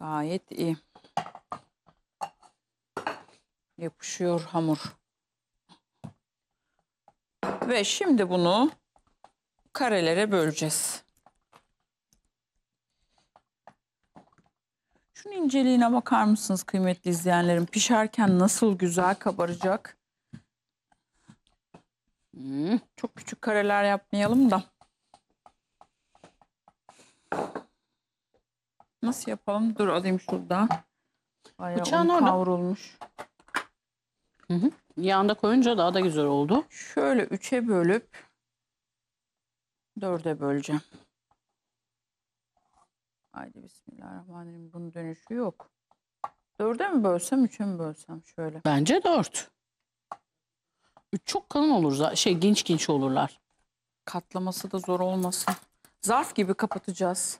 Gayet iyi. Yapışıyor hamur. Ve şimdi bunu karelere böleceğiz. Şunun inceliğine bakar mısınız kıymetli izleyenlerim? Pişerken nasıl güzel kabaracak. Çok küçük kareler yapmayalım da. Nasıl yapalım? Dur alayım şurada. Bayağı Bıçağın un orada. kavrulmuş. Yağında koyunca daha da güzel oldu. Şöyle 3'e bölüp 4'e böleceğim. Haydi bismillahirrahmanirrahim. Bunun dönüşü yok. 4'e mi bölsem 3'e mi bölsem şöyle. Bence 4. 3 çok kalın olur. Genç olurlar. Katlaması da zor olmasın. Zarf gibi kapatacağız.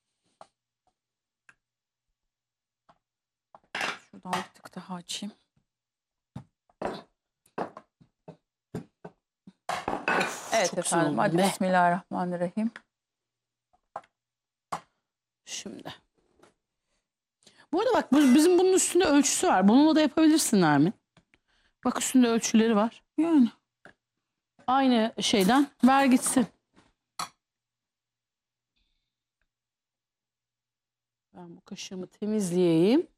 Şuradan bir tık daha açayım. Evet çok efendim. güzel oldu Hadi be. bismillahirrahmanirrahim. Şimdi. Bu arada bak bizim bunun üstünde ölçüsü var. Bununla da yapabilirsin Nermin. Bak üstünde ölçüleri var. Yani. Aynı şeyden ver gitsin. Ben bu kaşığımı temizleyeyim.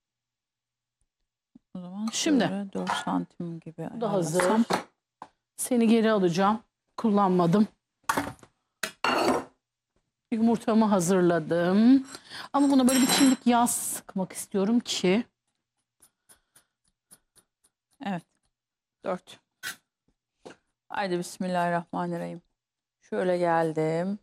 O zaman Şimdi. şöyle 4 santim gibi. Bu da hazır. ayarlasam. Seni geri alacağım. Kullanmadım. Yumurtamı hazırladım. Ama buna böyle bir çimdik yağ sıkmak istiyorum ki. Evet. 4. Haydi bismillahirrahmanirrahim. Şöyle geldim.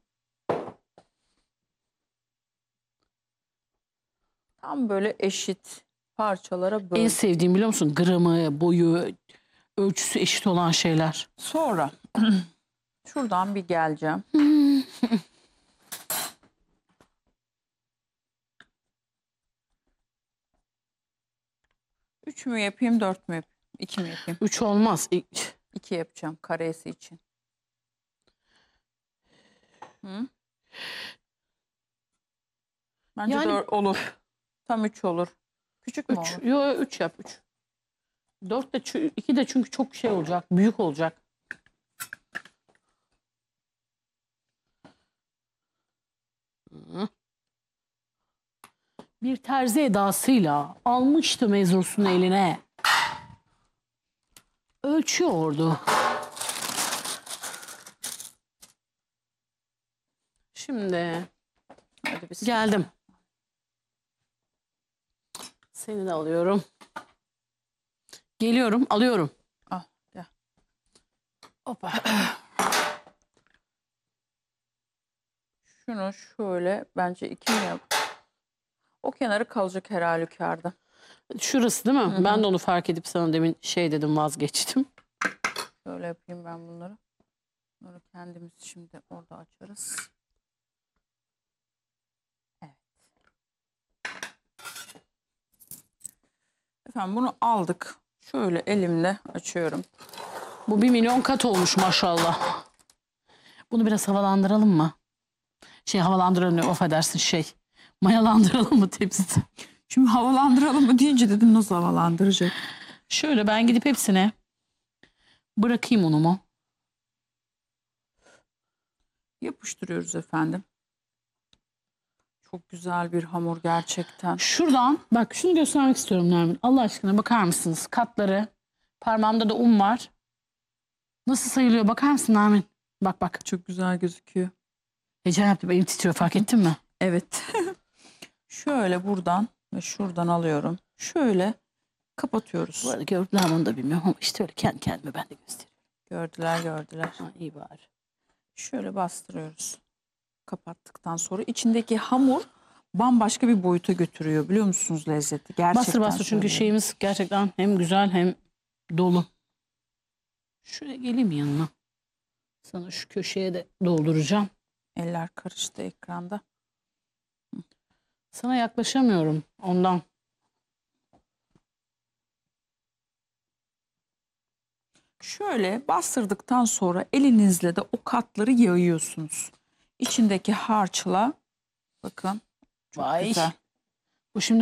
Tam böyle eşit parçalara En böl. sevdiğim biliyor musun? Gramı, boyu, ölçüsü eşit olan şeyler. Sonra şuradan bir geleceğim. Üç mü yapayım, 4 mü yapayım? 2 mi yapayım? 3 olmaz. 2 yapacağım karesi için. Hı? Bence Yani- 4 olur. Tam 3 olur. Küçük mü 3. olur? Yo 3 yap 3. 4 de 2 de çünkü çok şey olacak. Büyük olacak. Bir terzi edasıyla almıştı mezrusunu eline. Ölçüyordu. Şimdi Hadi bismillah. geldim. Seni de alıyorum. Geliyorum, alıyorum. Al gel. Hoppa. Şunu şöyle bence 2 mi yap? O kenarı kalacak her halükarda. Şurası değil mi? Hı hı. Ben de onu fark edip sana demin şey dedim, vazgeçtim. Şöyle yapayım ben bunları. Bunları kendimiz şimdi orada açarız. Evet. Efendim bunu aldık. Şöyle elimle açıyorum. Bu 1 milyon kat olmuş maşallah. Bunu biraz havalandıralım mı? Havalandıralım, affedersin mayalandıralım mı tepsisi? Şimdi havalandıralım mı deyince dedim nasıl havalandıracak? Şöyle ben gidip hepsine bırakayım unumu. Yapıştırıyoruz efendim. Çok güzel bir hamur gerçekten. Şuradan bak şunu göstermek istiyorum Nermin. Allah aşkına bakar mısınız? Katları. Parmağımda da un var. Nasıl sayılıyor bakar mısın Nermin? Bak bak. Çok güzel gözüküyor. Heyecan yaptım, elim titriyor, fark ettin mi? Evet. Şöyle buradan ve şuradan alıyorum. Şöyle kapatıyoruz. Bu arada gördüler bunu da bilmiyorum ama işte öyle kendi kendime ben de gösteriyorum. Gördüler. Ha, iyi bari. Şöyle bastırıyoruz. Kapattıktan sonra içindeki hamur bambaşka bir boyuta götürüyor biliyor musunuz lezzeti? Gerçekten Bastır çünkü söylüyorum. şeyimiz gerçekten hem güzel hem dolu. Şuraya geleyim yanına. Sana şu köşeye de dolduracağım. Eller karıştı ekranda. Sana yaklaşamıyorum ondan. Şöyle bastırdıktan sonra elinizle de o katları yayıyorsunuz. İçindeki harçla bakın çok Vay. güzel. Bu şimdi